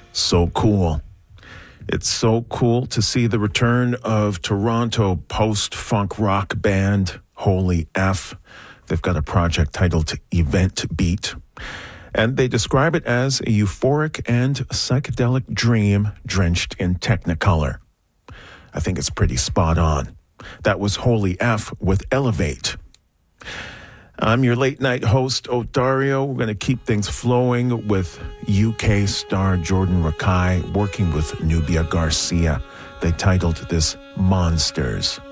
So cool. It's so cool to see the return of Toronto post-funk rock band Holy F. They've got a project titled Event Beat, and they describe it as a euphoric and psychedelic dream drenched in Technicolor. I think it's pretty spot on. That was Holy F with Elevate. I'm your late night host, Otario. We're going to keep things flowing with UK star Jordan Rakei working with Nubia Garcia. They titled this Monsters.